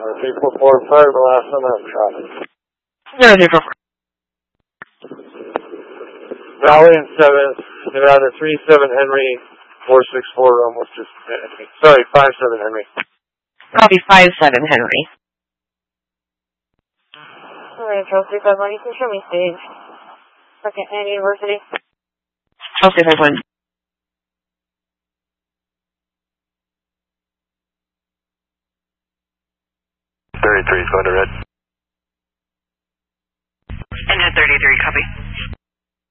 345, the last one I'm traffic. 004. Valley and 7th, Nevada 37 Henry, 464 almost just, sorry, 57 Henry. Copy 57 Henry. Alright, Charles 351, you can show me stage. Second and University. Charles 351. Is going to red. Engine 33, copy.